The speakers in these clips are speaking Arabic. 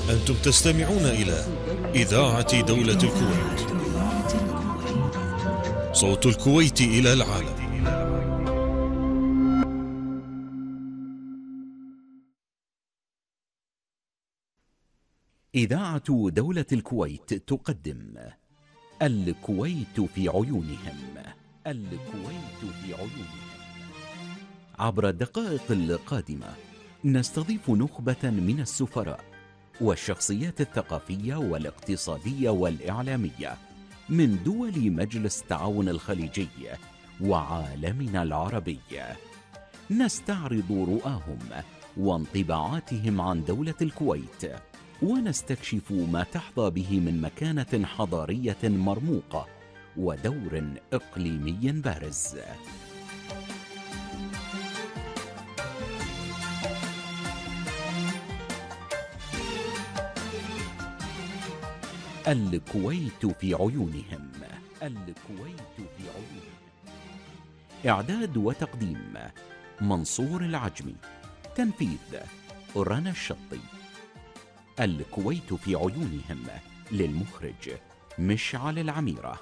أنتم تستمعون إلى إذاعة دولة الكويت، صوت الكويت إلى العالم. إذاعة دولة الكويت تقدم الكويت في عيونهم. الكويت في عيونهم. عبر الدقائق القادمة نستضيف نخبة من السفراء والشخصيات الثقافية والاقتصادية والإعلامية من دول مجلس التعاون الخليجي وعالمنا العربي. نستعرض رؤاهم وانطباعاتهم عن دولة الكويت، ونستكشف ما تحظى به من مكانة حضارية مرموقة ودور إقليمي بارز. الكويت في عيونهم. الكويت في عيونهم. إعداد وتقديم منصور العجمي. تنفيذ رنا الشطي. الكويت في عيونهم للمخرج مشعل العميرة.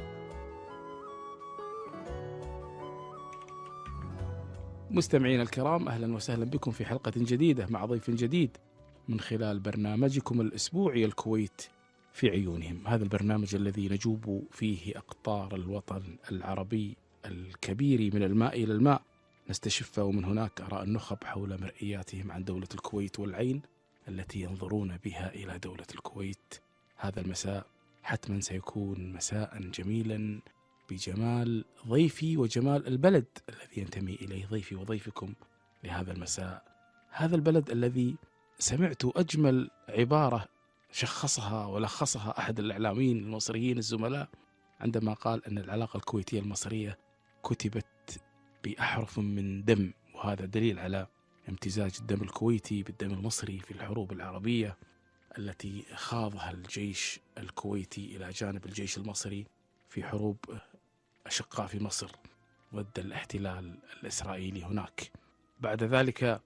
مستمعين الكرام، أهلا وسهلا بكم في حلقة جديدة مع ضيف جديد من خلال برنامجكم الأسبوعي الكويت في عيونهم. هذا البرنامج الذي نجوب فيه أقطار الوطن العربي الكبير من الماء إلى الماء، نستشف ومن هناك آراء النخب حول مرئياتهم عن دولة الكويت والعين التي ينظرون بها إلى دولة الكويت. هذا المساء حتما سيكون مساء جميلا بجمال ضيفي وجمال البلد الذي ينتمي إليه ضيفي وضيفكم لهذا المساء. هذا البلد الذي سمعت أجمل عبارة شخصها ولخصها أحد الإعلاميين المصريين الزملاء عندما قال أن العلاقة الكويتية المصرية كتبت بأحرف من دم، وهذا دليل على امتزاج الدم الكويتي بالدم المصري في الحروب العربية التي خاضها الجيش الكويتي إلى جانب الجيش المصري في حروب أشقاء في مصر ضد الاحتلال الإسرائيلي هناك. بعد ذلك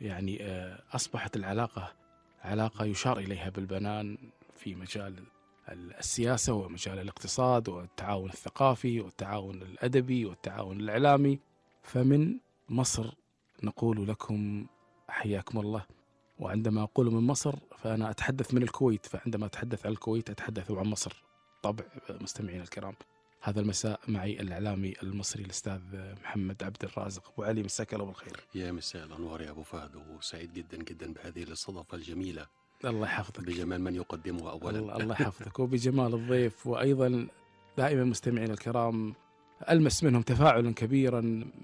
أصبحت العلاقة علاقة يشار إليها بالبنان في مجال السياسة ومجال الاقتصاد والتعاون الثقافي والتعاون الأدبي والتعاون الإعلامي. فمن مصر نقول لكم حياكم الله، وعندما أقول من مصر فأنا أتحدث من الكويت، فعندما أتحدث عن الكويت أتحدث عن مصر طبع. مستمعين الكرام، هذا المساء معي الإعلامي المصري الأستاذ محمد عبد الرازق. أبو علي، مساك الله بالخير. يا مساء الأنوار يا أبو فهد، وسعيد جدا جدا بهذه الاستضافة الجميلة. الله يحفظك. بجمال من يقدمه أولا. الله يحفظك، وبجمال الضيف، وأيضا دائما مستمعين الكرام ألمس منهم تفاعلا كبيرا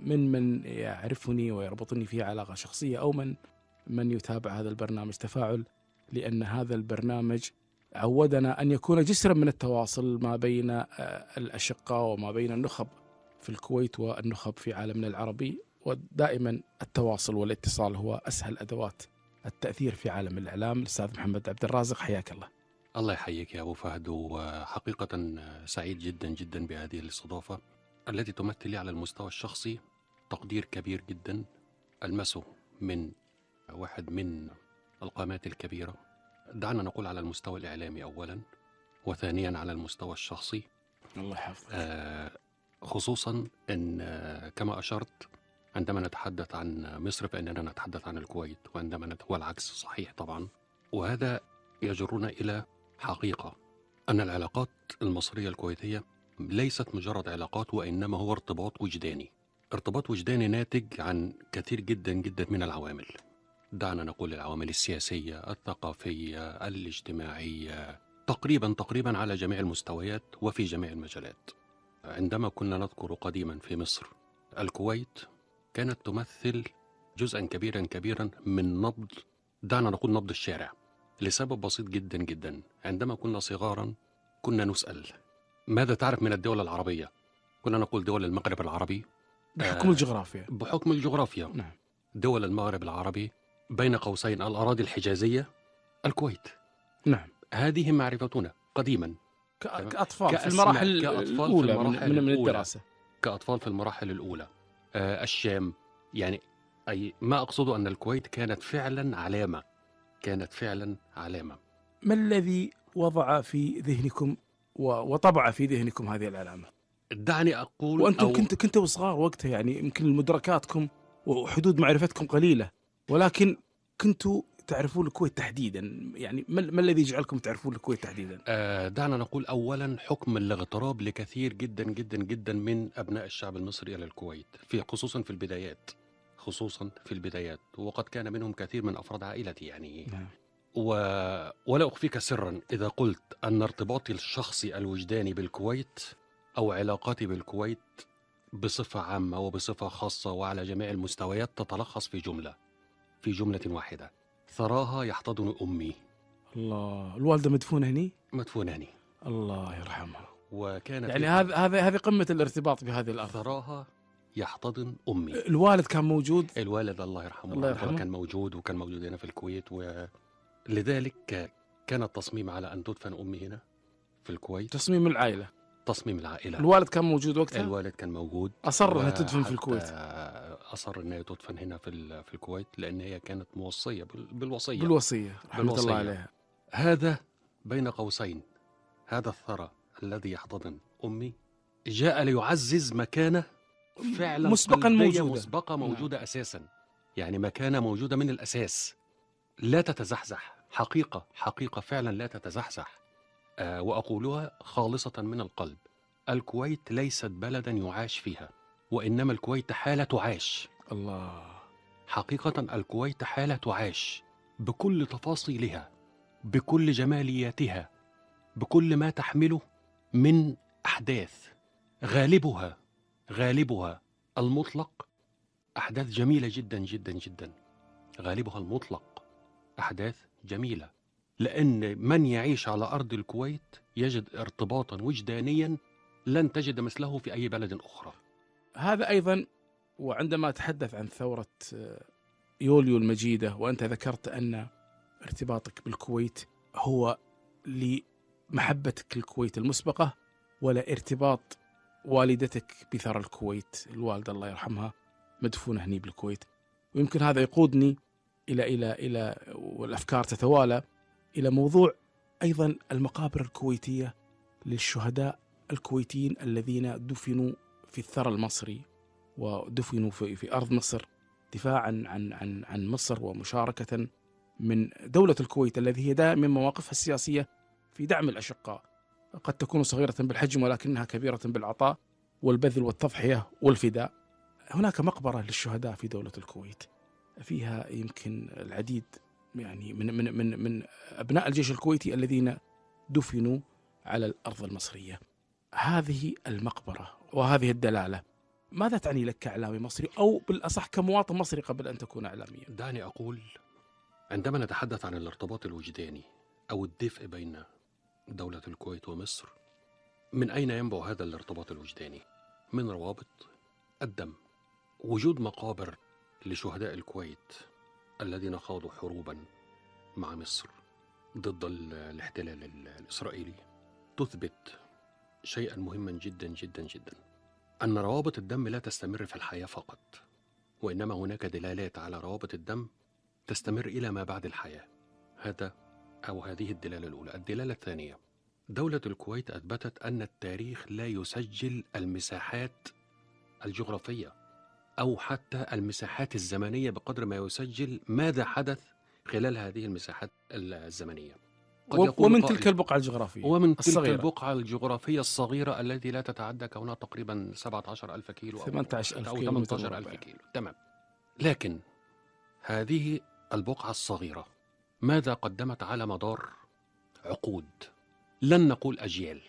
من يعرفني ويربطني في علاقة شخصية أو من يتابع هذا البرنامج تفاعل، لأن هذا البرنامج عودنا أن يكون جسرا من التواصل ما بين الأشقاء وما بين النخب في الكويت والنخب في عالمنا العربي، ودائما التواصل والاتصال هو أسهل أدوات التأثير في عالم الإعلام. الأستاذ محمد عبد الرازق، حياك الله. الله يحييك يا أبو فهد، وحقيقة سعيد جدا جدا بهذه الاستضافة التي تمثل لي على المستوى الشخصي تقدير كبير جدا ألمسه من واحد من القامات الكبيرة، دعنا نقول على المستوى الإعلامي أولا، وثانيا على المستوى الشخصي. الله يحفظك. خصوصا أن كما أشرت عندما نتحدث عن مصر فإننا نتحدث عن الكويت، وعندما هو العكس صحيح طبعا. وهذا يجرنا إلى حقيقة أن العلاقات المصرية الكويتية ليست مجرد علاقات، وإنما هو ارتباط وجداني. ارتباط وجداني ناتج عن كثير جدا جدا من العوامل، دعنا نقول العوامل السياسية، الثقافية، الاجتماعية، تقريبا على جميع المستويات وفي جميع المجالات. عندما كنا نذكر قديما في مصر الكويت كانت تمثل جزءا كبيرا من نبض، دعنا نقول نبض الشارع، لسبب بسيط جدا جدا. عندما كنا صغارا كنا نسأل ماذا تعرف من الدول العربية؟ كنا نقول دول المغرب العربي بحكم الجغرافيا. بحكم الجغرافيا. نعم. دول المغرب العربي، بين قوسين الأراضي الحجازية، الكويت. نعم. هذه معرفتنا قديما كأطفال في المراحل الأولى من الدراسة، كأطفال في المراحل الأولى. الشام، أي ما أقصده أن الكويت كانت فعلا علامة، ما الذي وضع في ذهنكم وطبع في ذهنكم هذه العلامة؟ دعني أقول وأنتم كنتوا صغار وقتها، يعني يمكن مدركاتكم وحدود معرفتكم قليلة، ولكن كنتوا تعرفون الكويت تحديدا. يعني ما الذي يجعلكم تعرفون الكويت تحديدا؟ دعنا نقول أولا حكم الاغتراب لكثير جدا جدا جدا من أبناء الشعب المصري إلى الكويت، خصوصا في البدايات، وقد كان منهم كثير من أفراد عائلتي يعني. نعم. ولا أخفيك سرا إذا قلت أن ارتباطي الشخصي الوجداني بالكويت أو علاقاتي بالكويت بصفة عامة وبصفة خاصة وعلى جميع المستويات تتلخص في جملة واحدة: ثراها يحتضن أمي. الله، الوالدة مدفونة هني؟ مدفونة هني، الله يرحمها. وكانت يعني هذه قمة الارتباط بهذه الأرض. ثراها يحتضن أمي. الوالد كان موجود؟ الوالد الله يرحمه الله يرحمه كان موجود هنا في الكويت، ولذلك كان التصميم على أن تدفن أمي هنا في الكويت. تصميم العائلة. الوالد كان موجود وقتها؟ الوالد كان موجود. أصر أنها تدفن في الكويت. أصر أنها تدفن هنا في الكويت لأن هي كانت موصية بالوصية رحمة الله عليها. هذا بين قوسين، هذا الثرى الذي يحتضن أمي جاء ليعزز مكانة فعلا مسبقا موجودة نعم. أساسا، يعني مكانة موجودة من الأساس لا تتزحزح، حقيقة فعلا لا تتزحزح. وأقولها خالصة من القلب: الكويت ليست بلدا يعاش فيها، وإنما الكويت حالة تعاش. الله، حقيقة الكويت حالة تعاش بكل تفاصيلها، بكل جمالياتها، بكل ما تحمله من أحداث، غالبها المطلق أحداث جميلة جدا جدا جدا، غالبها المطلق أحداث جميلة، لأن من يعيش على أرض الكويت يجد ارتباطا وجدانيا لن تجد مثله في أي بلد أخرى. هذا أيضا، وعندما أتحدث عن ثورة يوليو المجيدة، وأنت ذكرت أن ارتباطك بالكويت هو لمحبتك للكويت المسبقة ولا ارتباط والدتك بثرى الكويت، الوالدة الله يرحمها مدفونة هني بالكويت. ويمكن هذا يقودني إلى والأفكار تتوالى إلى موضوع أيضا المقابر الكويتية للشهداء الكويتيين الذين دفنوا في الثرى المصري ودفنوا في أرض مصر دفاعا عن مصر، ومشاركة من دولة الكويت الذي هي دائما مواقفها السياسية في دعم الأشقاء، قد تكون صغيرة بالحجم ولكنها كبيرة بالعطاء والبذل والتضحية والفداء. هناك مقبرة للشهداء في دولة الكويت فيها يمكن العديد يعني من أبناء الجيش الكويتي الذين دفنوا على الأرض المصرية. هذه المقبرة وهذه الدلالة ماذا تعني لك كإعلامي مصري، أو بالأصح كمواطن مصري قبل أن تكون إعلاميا؟ دعني أقول، عندما نتحدث عن الارتباط الوجداني أو الدفء بين دولة الكويت ومصر، من أين ينبع هذا الارتباط الوجداني؟ من روابط الدم. وجود مقابر لشهداء الكويت الذين خاضوا حروبا مع مصر ضد الاحتلال الإسرائيلي تثبت شيئا مهما جدا جدا جدا، أن روابط الدم لا تستمر في الحياة فقط، وإنما هناك دلالات على روابط الدم تستمر إلى ما بعد الحياة. هذه الدلالة الأولى. الدلالة الثانية: دولة الكويت أثبتت أن التاريخ لا يسجل المساحات الجغرافية أو حتى المساحات الزمنية بقدر ما يسجل ماذا حدث خلال هذه المساحات الزمنية. ومن تلك البقعة الجغرافية الجغرافية الصغيرة التي لا تتعدى كونها تقريبا 17,000 كيلو أو 18,000 كيلو. تمام. لكن هذه البقعة الصغيرة ماذا قدمت على مدار عقود؟ لن نقول أجيال،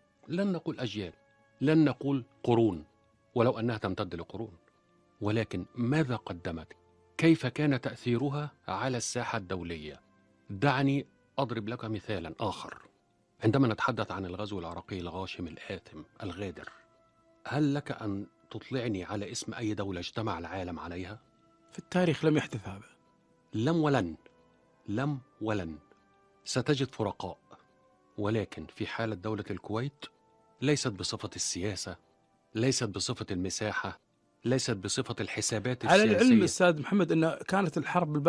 لن نقول قرون، ولو أنها تمتد لقرون، ولكن ماذا قدمت؟ كيف كان تأثيرها على الساحة الدولية؟ دعني أضرب لك مثالا آخر. عندما نتحدث عن الغزو العراقي الغاشم الآثم الغادر، هل لك أن تطلعني على اسم أي دولة اجتمع العالم عليها؟ في التاريخ لم يحدث هذا. لم ولن. ستجد فرقاء، ولكن في حالة دولة الكويت ليست بصفة السياسة، ليست بصفة المساحة، ليست بصفة الحسابات السياسية. على العلم أستاذ محمد أن كانت الحرب